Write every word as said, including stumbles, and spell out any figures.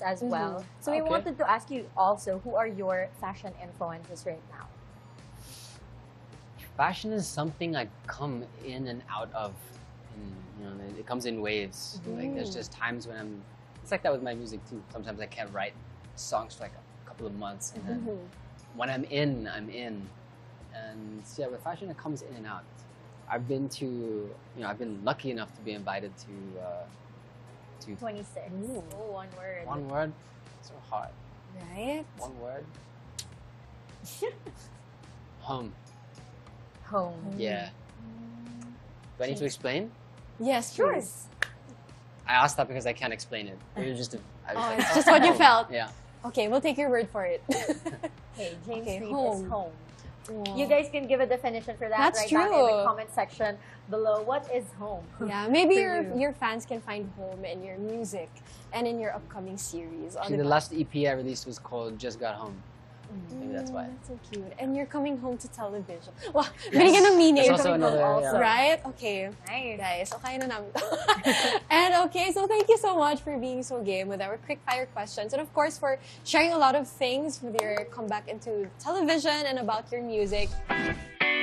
as Mhm. well. So we Okay. wanted to ask you also, who are your fashion influences right now? Fashion is something I come in and out of. And, you know, it, it comes in waves. Like there's just times when I'm. It's like that with my music too. Sometimes I can't write songs for like a couple of months, and then Mhm. when I'm in, I'm in. And yeah, with fashion, it comes in and out. I've been to, you know, I've been lucky enough to be invited to, uh, to twenty-six. Ooh. Oh, one word. one word. So hard. Right? One word. Home. Home. Yeah. Do I need to explain? Yes, Sure. please. I asked that because I can't explain it. It was just a, I was Oh, like, it's just what you home. felt. Yeah. Okay, we'll take your word for it. Hey, James Okay, Reid home. is home. Wow. You guys can give a definition for that That's right down in the true. comment section below. What is home? Yeah, maybe For your you. your fans can find home in your music and in your upcoming series. Actually, the last E P I released was called Just Got Home. Maybe that's why. Mm, that's so cute. And you're coming home to television. Wow, binigyan ng meaning. That's also coming home another, also. yeah. Right? Okay. Nice. Guys, okay na namin to. And okay, so thank you so much for being so game with our quick fire questions. And of course, for sharing a lot of things with your comeback into television and about your music.